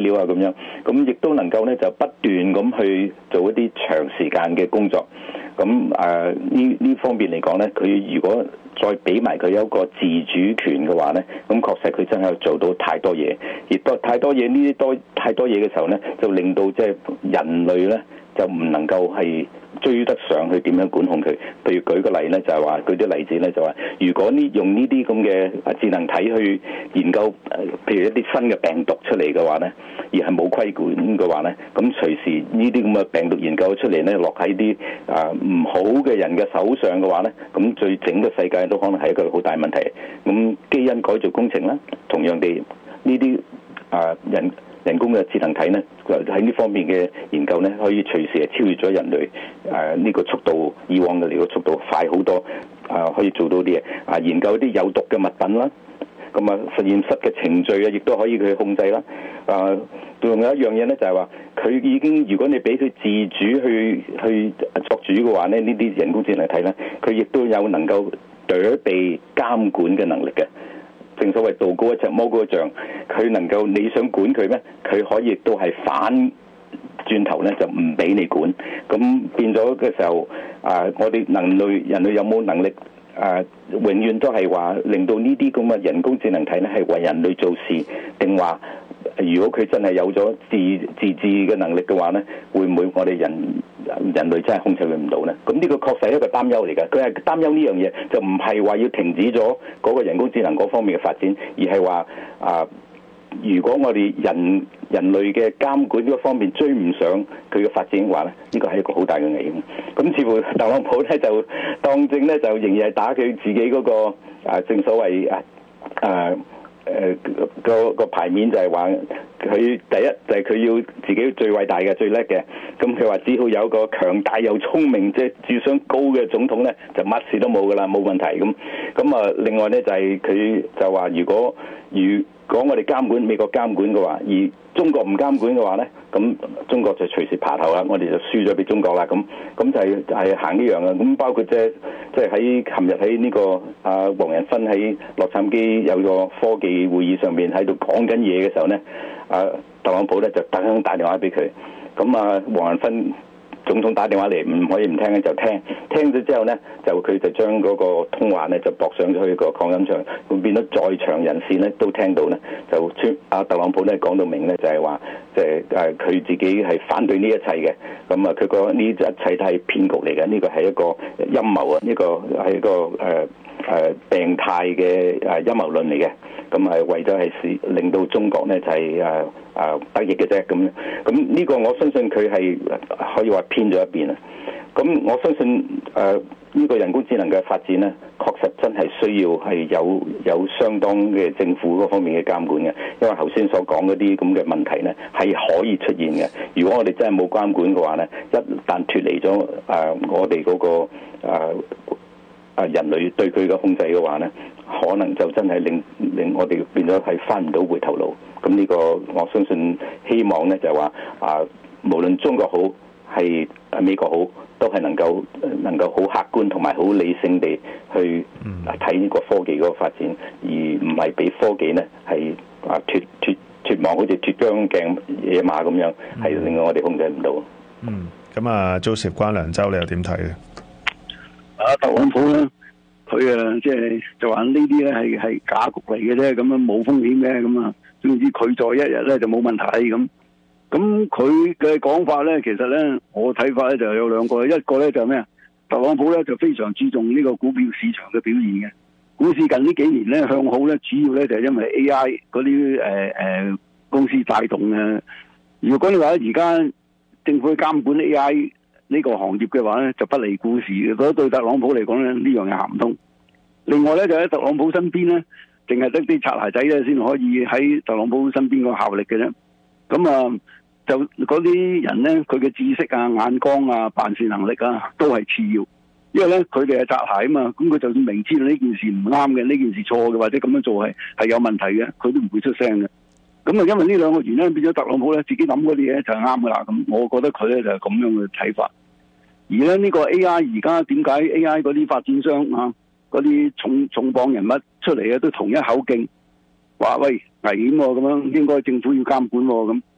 少啊咁樣，咁亦都能夠咧就不斷咁去做一啲長時間嘅工作。咁呢方面嚟講咧，佢如果再俾埋佢有一個自主權嘅話咧，咁確實佢真係做到太多嘢，而太多嘢呢啲太多嘢嘅時候咧，就令到即係人類咧就唔能夠係追得上去點樣管控佢。譬如舉個例咧，就係話舉啲例子咧，就話如果用呢啲咁嘅智能體去研究譬如一啲新嘅病毒出嚟嘅話咧，而係冇規管嘅話咧，咁隨時呢啲咁嘅病毒研究出嚟咧，落喺啲唔好嘅人嘅手上嘅話咧，咁對整個世界都可能係一個好大問題。咁基因改造工程啦，同樣地呢啲人工嘅智能體咧，喺呢方面嘅研究咧，可以隨時係超越咗人類呢個速度，以往嘅呢個速度快好多，可以做到啲嘢研究啲有毒嘅物品啦。咁實驗室嘅程序亦都可以佢控制啦。仲有一樣嘢咧，就係話佢已經，如果你俾佢自主去作主嘅話咧，呢啲人工智能體咧，佢亦都有能夠躲避監管嘅能力嘅。正所謂道高一尺，魔高一丈，佢能夠你想管佢咩？佢可以亦都係反轉頭咧，就唔俾你管。咁變咗嘅時候，我哋人類有冇能力？永遠都係話令到呢啲咁嘅人工智能體咧係為人類做事，定話如果佢真係有咗自治嘅能力嘅話咧，會唔會我哋人類真係控制佢唔到咧？咁呢個確實係一個擔憂嚟㗎。佢係擔憂呢樣嘢，就唔係話要停止咗嗰個人工智能嗰方面嘅發展，而係話如果我哋人類嘅監管嗰方面追唔上佢嘅發展嘅話咧，呢個係一個好大嘅危險。咁似乎特朗普咧就當政咧就仍然係打佢自己嗰個正所謂個牌面，就係話佢第一就係佢要自己最偉大嘅最叻嘅。咁佢話只要有一個強大又聰明即係智商高嘅總統咧，就乜事都冇噶啦，冇問題。咁另外咧就係佢就話如果我哋監管美國監管嘅話，而中國唔監管嘅話咧，咁中國就隨時爬頭啦，我哋就輸咗俾中國啦。咁就係行呢樣嘅。咁包括即係喺琴日喺呢個黃仁勳喺洛杉磯有個科技會議上面喺度講緊嘢嘅時候咧，特朗普咧就特登打電話俾佢。咁黃仁勳總統打電話嚟，唔可以唔聽嘅，就聽咗之後咧，佢就將嗰個通話咧就駁上咗去個擴音上，咁變咗在場人士咧都聽到咧，就特朗普咧講到明咧，就係話即係佢自己係反對呢一切嘅。咁佢講呢一切都係騙局嚟嘅，呢個係一個陰謀啊，呢個係一個病態嘅陰謀論嚟嘅。咁係為咗係令到中國咧就係得益嘅啫。咁呢個我相信佢係可以話偏咗一邊啊。咁我相信呢個人工智能嘅發展咧，確實真係需要係有相當嘅政府嗰方面嘅監管嘅。因為頭先所講嗰啲咁嘅問題咧係可以出現嘅。如果我哋真係冇監管嘅話咧，一旦脫離咗我哋嗰個人類對佢嘅控制嘅話咧，可能就真係令我哋變咗係翻唔到回頭路。咁呢個我相信希望咧就係話無論中國好係美國好，都係能夠好客觀同埋好理性地去睇呢個科技嗰個發展，而唔係俾科技咧係脫網，好似脫韁鏡野馬咁樣，係令到我哋控制唔到。 咁Joseph關良洲，你又點睇咧？ 特朗普咧，佢即係就話呢啲咧係假局嚟嘅啫，咁樣冇風險嘅，咁啊，總之佢在一日咧就冇問題咁。咁佢嘅講法咧，其實咧我睇法咧就有兩個，一個咧就係咩啊？特朗普咧就非常注重呢個股票市場嘅表現嘅。股市近呢幾年咧向好咧，主要咧就係因為 AI 嗰啲公司帶動嘅。如果你話而家政府去監管 AI 呢個行業嘅話咧，就不利股市嘅。覺得對特朗普嚟講咧，呢樣嘢行唔通。另外咧就喺特朗普身邊咧，淨係得啲擦鞋仔咧先可以喺特朗普身邊個效力嘅啫。咁就嗰啲人咧，佢嘅知識啊、眼光啊、辦事能力啊，都係次要。因為咧，佢哋係擦鞋啊嘛，咁佢就算明知道呢件事唔啱嘅，呢件事錯嘅，或者咁樣做係有問題嘅，佢都唔會出聲嘅。咁因為呢兩個原因，變咗特朗普咧自己諗嗰啲嘢就係啱噶啦。咁我覺得佢咧就係咁樣嘅睇法。而咧呢個 AI 而家點解 AI 嗰啲發展商嗰啲重磅人物出嚟都同一口徑話喂危險咁樣，應該政府要監管咁。